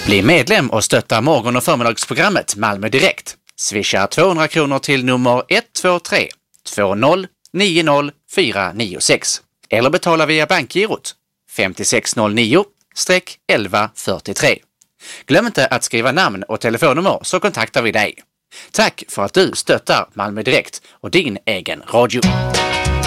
Bli medlem och stötta morgon- och förmiddagsprogrammet Malmö Direkt. Swisha 200 kronor till nummer 123 20 90 496 eller betala via bankgirot 5609-1143. Glöm inte att skriva namn och telefonnummer så kontaktar vi dig. Tack för att du stöttar Malmö Direkt och din egen radio.